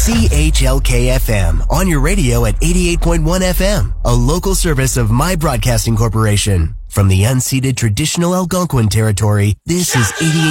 CHLK-FM, on your radio at 88.1 FM, a local service of My Broadcasting Corporation. From the unceded traditional Algonquin territory, this is 88.